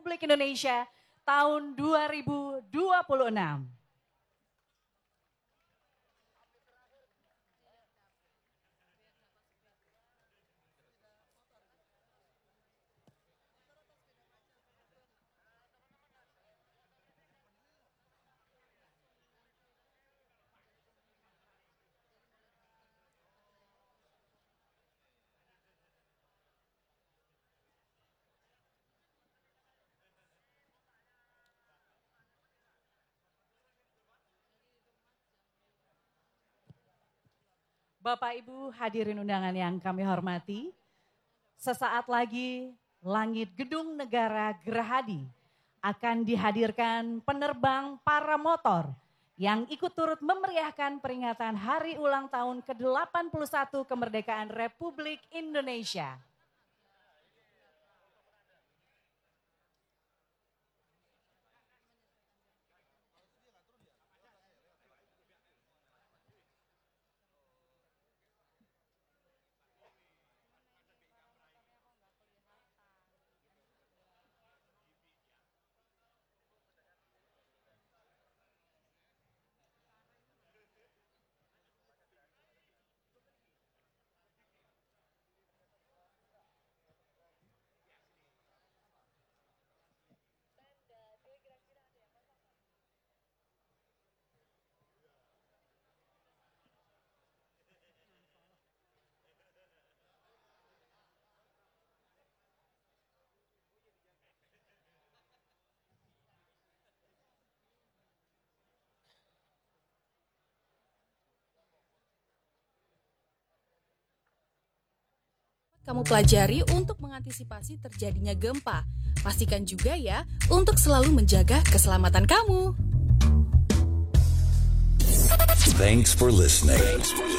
Republik Indonesia tahun 2026. Bapak Ibu hadirin undangan yang kami hormati, sesaat lagi langit Gedung Negara Gerahadi akan dihadirkan penerbang paramotor yang ikut turut memeriahkan peringatan hari ulang tahun ke-81 kemerdekaan Republik Indonesia. Kamu pelajari untuk mengantisipasi terjadinya gempa. Pastikan juga ya untuk selalu menjaga keselamatan kamu. Thanks for listening.